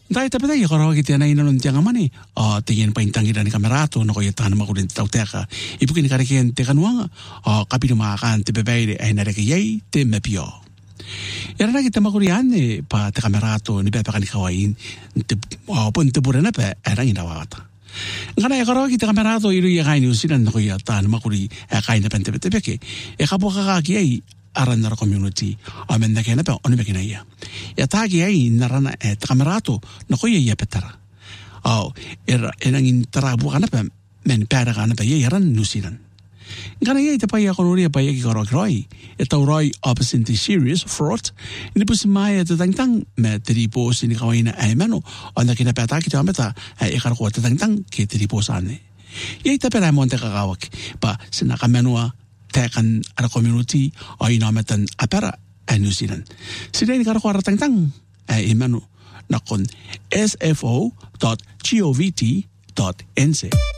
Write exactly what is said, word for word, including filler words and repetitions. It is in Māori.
Dai tapi dai karo kita na inon tiang amani ah tingin pa intangi dan kamerato no ko yata na makurin tau teka ibu kini kare ken teka nuanga ah kapino makan te bebeide ai na reke yei te mepio era na kita makurian ne pa te kamerato ni bepa kani kawain te ah pun te burana pa era ina wata ngana ya karo kita kamerato iru ya kaini usinan no ko yata na makuri e kaina pente pete peke e kapo kaka kiai aran nara community amen na kena pa onu bekina ia ya tagi ai narana e kamerato no ko ia petara au era enang intarabu kana pa men para kana pa ia ran nusiran ngana ia te pa ia kono ria pa ia ki koro kroi e tau roi opposite serious fraud ni pus mai te tang tang me te ripo sini kawaina ai mano ona kina pa ta ki te ameta e kar ko te tang tang ki te ripo sane ia te pera monte kakawak pa sina kamenua tekan ada community o inamatan apara a New Zealand. Sila ni karakwara tang-tang ay imano nakon s f o dot govt dot n z.